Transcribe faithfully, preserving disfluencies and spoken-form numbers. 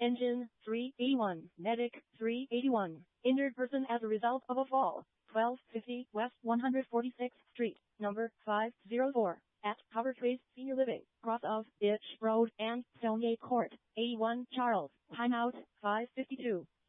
Engine three eighty-one. Medic three eighty-one. Injured person as a result of a fall. twelve fifty West one hundred forty-sixth Street, number five oh four, at Covertrace Senior Living, cross of Ditch Road and Stonegate Court. eighty-one Charles. Timeout five fifty-two.